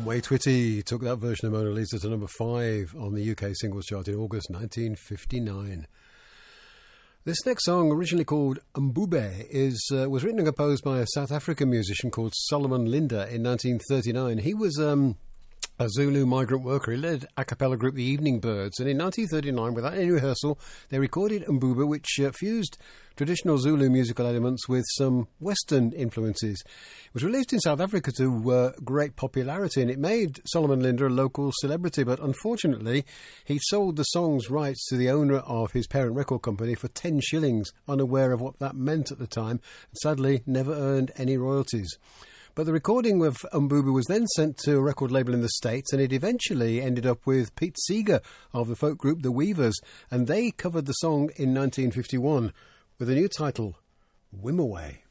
Conway Twitty took that version of Mona Lisa to number 5 on the UK singles chart in August 1959. This next song, originally called Mbube, was written and composed by a South African musician called Solomon Linda in 1939. He was a Zulu migrant worker. He led a cappella group The Evening Birds, and in 1939, without any rehearsal, they recorded Mbube, which fused traditional Zulu musical elements with some Western influences. It was released in South Africa to great popularity, and it made Solomon Linda a local celebrity, but unfortunately he sold the song's rights to the owner of his parent record company for 10 shillings, unaware of what that meant at the time, and sadly never earned any royalties. But the recording of Mbube was then sent to a record label in the States, and it eventually ended up with Pete Seeger of the folk group The Weavers, and they covered the song in 1951 with a new title, Wimaway.